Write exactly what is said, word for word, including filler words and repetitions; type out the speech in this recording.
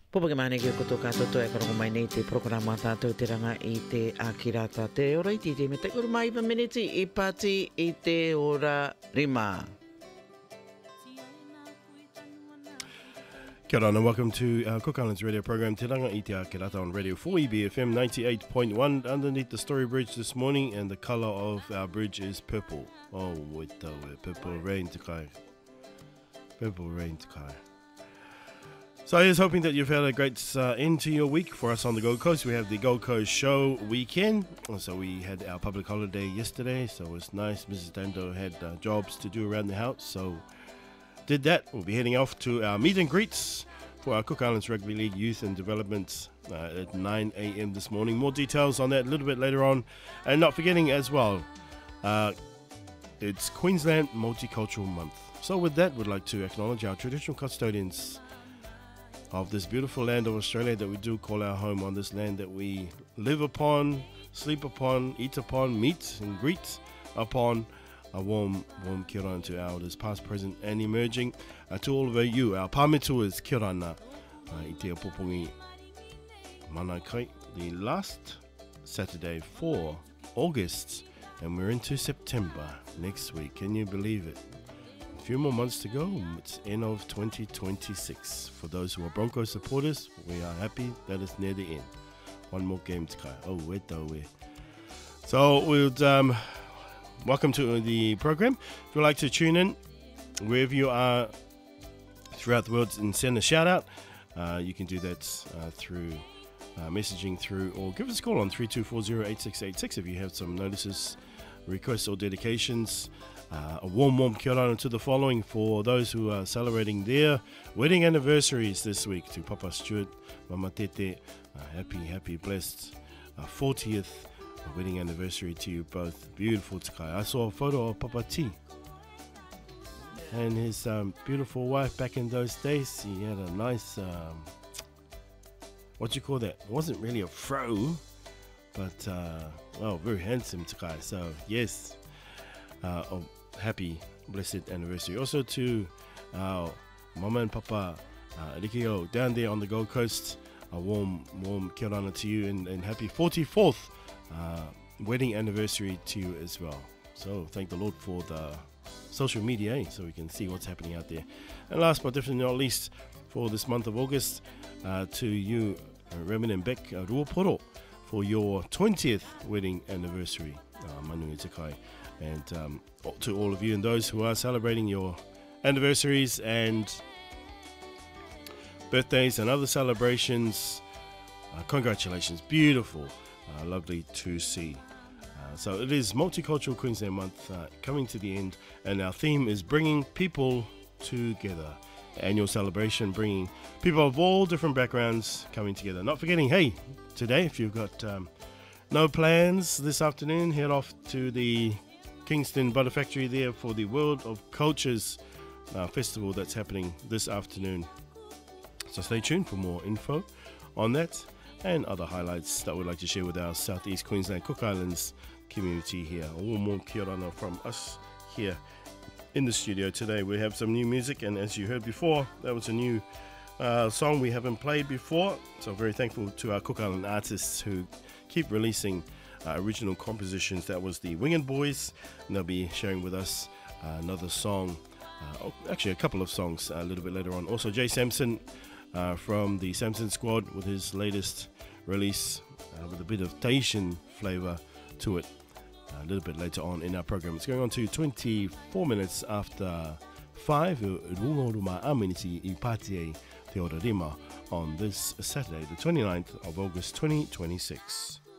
Popa ke mahane ki o koto katoto e karoko mai nei te programa tātou te ranga I te Akirata te ora I te te me te kuru mai iwa miniti I pati I te ora rima. Kia ora and welcome to our Cook Islands radio program Te Ranga I Te Akirata on Radio four E B F M ninety-eight point one underneath the Story Bridge this morning, and the colour of our bridge is purple. Oh, wait, uh, purple rain te kai. Purple rain te kai. So I was hoping that you've had a great uh, end to your week. For us on the Gold Coast, we have the Gold Coast Show weekend. So we had our public holiday yesterday, so it was nice. Missus Dando had uh, jobs to do around the house, so did that. We'll be heading off to our meet and greets for our Cook Islands Rugby League Youth and Development uh, at nine A M this morning. More details on that a little bit later on. And not forgetting as well, uh, it's Queensland Multicultural Month. So with that, we'd like to acknowledge our traditional custodians of this beautiful land of Australia that we do call our home, on this land that we live upon, sleep upon, eat upon, meet and greet upon. A warm, warm kia ora to our elders, past, present and emerging. Uh, to all of you, our pāmetuas, kia ora na, uh, I te apopongi mana kai, the last Saturday for August, and we're into September next week. Can you believe it? A few more months to go. It's end of twenty twenty-six. For those who are Broncos supporters, we are happy that it's near the end. One more game to go. Oh, wait though, we. So we'll um, welcome to the program. If you'd like to tune in, wherever you are throughout the world, and send a shout out, uh, you can do that uh, through uh, messaging through, or give us a call on three two four zero eight six eight six if you have some notices, requests or dedications. Uh, a warm, warm kia ora to the following for those who are celebrating their wedding anniversaries this week. To Papa Stuart, Mama Tete, uh, happy, happy, blessed uh, fortieth wedding anniversary to you both. Beautiful takai. I saw a photo of Papa T and his um, beautiful wife back in those days. He had a nice, um, what do you call that? It wasn't really a fro, but uh, well, very handsome takai. So yes, uh, oh, happy, blessed anniversary. Also to our Mama and Papa uh, Rikio down there on the Gold Coast. A warm, warm kia ora to you, and, and happy forty-fourth uh, wedding anniversary to you as well. So thank the Lord for the social media, eh, so we can see what's happening out there. And last but definitely not least, for this month of August, uh, to you, uh, Raymond and Beck uh, Ruaporo, for your twentieth wedding anniversary. Uh, Manu e te kai. And um, to all of you and those who are celebrating your anniversaries and birthdays and other celebrations, uh, congratulations. Beautiful, uh, lovely to see. Uh, so it is Multicultural Queensland Month uh, coming to the end, and our theme is bringing people together. Annual celebration bringing people of all different backgrounds coming together. Not forgetting, hey, today if you've got um, no plans this afternoon, head off to the Kingston Butter Factory there for the World of Cultures uh, festival that's happening this afternoon. So stay tuned for more info on that and other highlights that we'd like to share with our Southeast Queensland Cook Islands community here. A warm, warm kia ora from us here in the studio today. We have some new music, and as you heard before, that was a new uh, song we haven't played before. So very thankful to our Cook Island artists who keep releasing uh, original compositions. That was the Winged Boys, and they'll be sharing with us uh, another song, uh, oh, actually a couple of songs uh, a little bit later on. Also Jay Sampson uh, from the Samson Squad with his latest release uh, with a bit of Tahitian flavour to it a little bit later on in our program. It's going on to twenty-four minutes after five on this Saturday, the twenty-ninth of August twenty twenty-six.